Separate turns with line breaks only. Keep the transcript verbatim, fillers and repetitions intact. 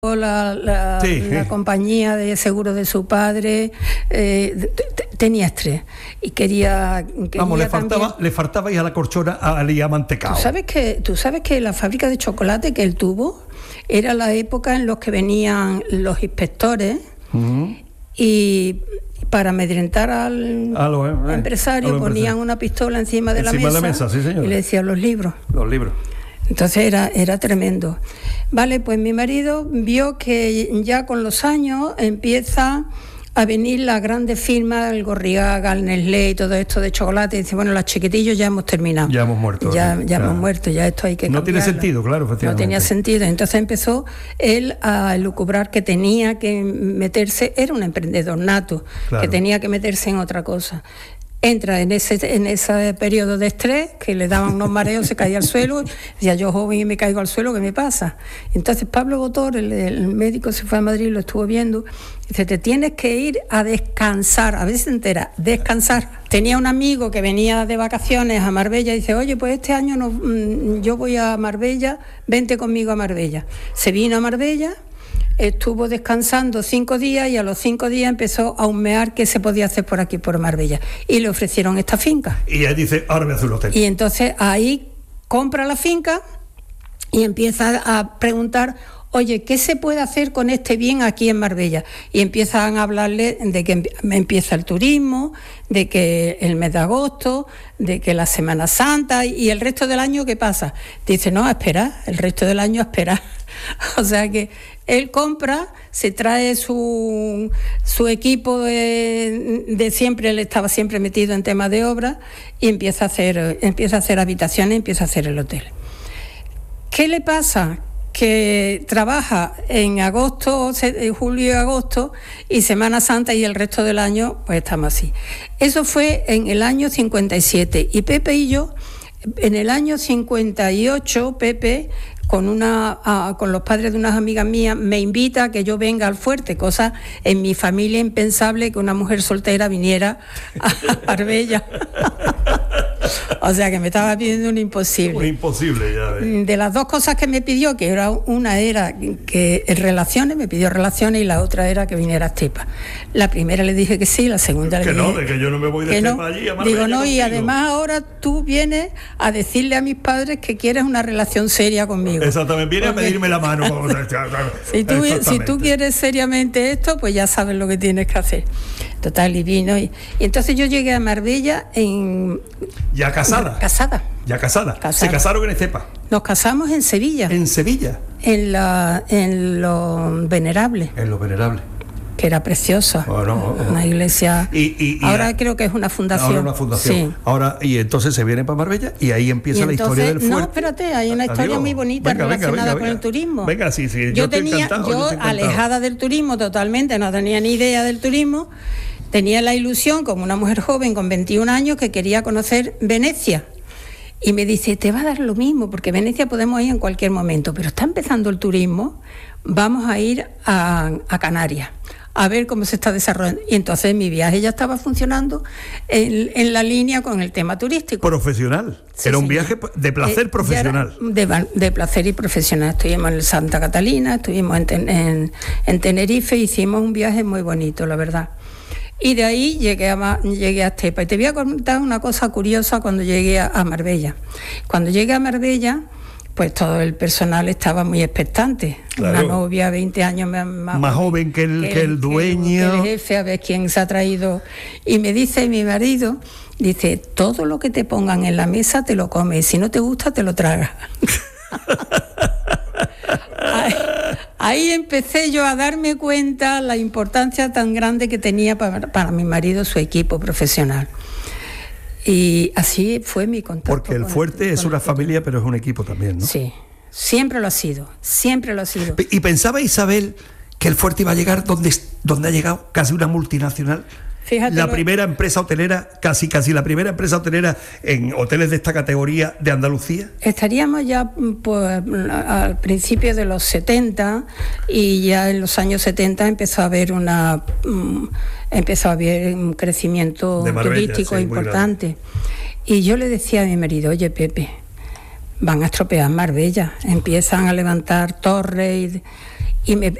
La, la,
sí,
la
sí.
compañía de seguro de su padre, eh, tenía estrés y quería, quería
Vamos, le faltaba,
también...
le faltaba ir a la corchona a liar mantecao.
¿Tú sabes que, tú sabes que la fábrica de chocolate que él tuvo era la época en los que venían los inspectores uh-huh. y para amedrentar al
a lo, eh,
empresario
a lo
ponían
empresario.
Una pistola encima de
encima
la mesa,
de la mesa sí, señora.
Y le decían los libros.
Los libros.
Entonces era, era tremendo. Vale, pues mi marido vio que ya con los años empieza a venir las grandes firmas, el Gorriaga, el Nestlé y todo esto de chocolate. Y dice, bueno, los chiquitillos ya hemos terminado.
Ya hemos muerto.
Ya,
¿no?
ya hemos muerto, ya esto hay que
No
cambiarlo.
tiene sentido, claro, efectivamente.
No tenía sentido. Entonces empezó él a elucubrar que tenía que meterse, era un emprendedor nato, claro. que tenía que meterse en otra cosa. Entra en ese en ese periodo de estrés, que le daban unos mareos, se caía al suelo, decía yo joven y me caigo al suelo, ¿qué me pasa? Entonces Pablo Botor, el, el médico, se fue a Madrid, lo estuvo viendo, dice, te tienes que ir a descansar, a veces se entera, descansar. Tenía un amigo que venía de vacaciones a Marbella y dice, oye, pues este año no, yo voy a Marbella, vente conmigo a Marbella. Se vino a Marbella, estuvo descansando cinco días y a los cinco días empezó a humear qué se podía hacer por aquí, por Marbella. Y le ofrecieron esta finca.
Y él dice, ahora me hace un hotel.
Y entonces ahí compra la finca y empieza a preguntar, oye, ¿qué se puede hacer con este bien aquí en Marbella? Y empiezan a hablarle de que empieza el turismo, de que el mes de agosto, de que la Semana Santa y el resto del año, ¿qué pasa? Dice, no, a esperar, el resto del año a esperar. O sea que él compra, se trae su, su equipo de, de siempre, él estaba siempre metido en temas de obra y empieza a hacer, empieza a hacer habitaciones, empieza a hacer el hotel. ¿Qué le pasa? Que trabaja en agosto, julio y agosto, y Semana Santa y el resto del año, pues estamos así. Eso fue en el año cincuenta y siete, y Pepe y yo, en el año cincuenta y ocho, Pepe, con una uh, con los padres de unas amigas mías, me invita a que yo venga al Fuerte, cosa en mi familia impensable que una mujer soltera viniera a Marbella. O sea que me estaba pidiendo un imposible.
Un imposible, ya ves.
De las dos cosas que me pidió, que era una era que relaciones, me pidió relaciones, y la otra era que viniera a Estepa. La primera le dije que sí, la segunda le
que
dije
no, de que yo no me voy de Estepa
no.
allí a Marbella.
Digo, no,
contigo.
Y además ahora tú vienes a decirle a mis padres que quieres una relación seria conmigo.
Exactamente, viene
Porque...
a pedirme la mano.
si, tú, si tú quieres seriamente esto, pues ya sabes lo que tienes que hacer. Total, y vino. Y, y entonces yo llegué a Marbella en...
¿Ya casada?
Casada.
¿Ya casada?
casada.
¿Se casaron en Estepa?
Nos casamos en Sevilla.
¿En Sevilla?
En, la, en lo Venerable.
En lo Venerable.
Que era preciosa.
Bueno,
una iglesia.
Y, y, y
ahora
a,
creo que es una fundación.
Ahora una fundación.
Sí.
Ahora, y entonces se viene para Marbella y ahí empieza
y
la
entonces,
historia del Fuerte.
No, espérate, hay una historia
Adiós.
muy bonita
venga,
relacionada
venga, venga,
con
venga.
el turismo.
Venga, sí, sí. Yo,
yo
estoy
tenía,
encantado,
yo,
yo estoy encantado.
alejada del turismo totalmente, no tenía ni idea del turismo. Tenía la ilusión, como una mujer joven con veintiún años, que quería conocer Venecia. Y me dice, te va a dar lo mismo, porque Venecia podemos ir en cualquier momento, pero está empezando el turismo, vamos a ir a, a Canarias, a ver cómo se está desarrollando. Y entonces mi viaje ya estaba funcionando en, en la línea con el tema turístico.
Profesional. Sí, era un sí. viaje de placer eh, profesional.
De, de placer y profesional. Estuvimos en el Santa Catalina, estuvimos en, en, en Tenerife, hicimos un viaje muy bonito, la verdad. Y de ahí llegué a, llegué a Estepa. Y te voy a contar una cosa curiosa cuando llegué a, a Marbella. Cuando llegué a Marbella, pues todo el personal estaba muy expectante. Claro. Una novia, veinte años más,
más, más joven que el, que, que el dueño.
Que el jefe, a ver quién se ha traído. Y me dice mi marido, dice, todo lo que te pongan en la mesa te lo comes. Si no te gusta, te lo tragas. Ahí, ahí empecé yo a darme cuenta la importancia tan grande que tenía para, para mi marido su equipo profesional. Y así fue mi contacto.
Porque el Fuerte el, es una familia, pero es un equipo también, ¿no?
Sí, siempre lo ha sido, siempre lo ha sido.
¿Y pensaba Isabel que el Fuerte iba a llegar donde, donde ha llegado, casi una multinacional? Fíjate, la primera empresa hotelera, casi casi la primera empresa hotelera en hoteles de esta categoría de Andalucía.
Estaríamos ya pues, al principio de los setenta, y ya en los años setenta empezó a haber una empezó a haber un crecimiento Marbella, turístico sí, importante. Y yo le decía a mi marido, oye Pepe, van a estropear Marbella, empiezan a levantar torres y, y me,